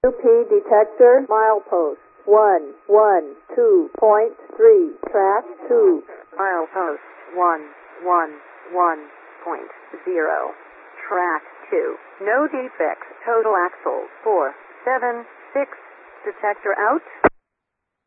P detector milepost 112.3, track 2. Milepost 111.0, track 2. No defects. Total axle 476. Detector out.